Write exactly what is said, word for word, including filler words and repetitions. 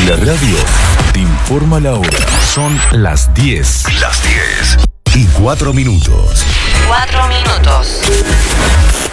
La radio te informa la hora. Son las diez. Las diez y cuatro minutos. Cuatro minutos.